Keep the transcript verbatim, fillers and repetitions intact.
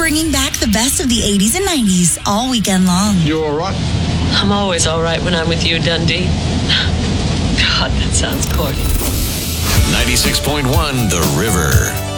bringing back the best of the eighties and nineties all weekend long. You all right? I'm always all right when I'm with you, Dundee. God, that sounds corny. ninety-six point one The River.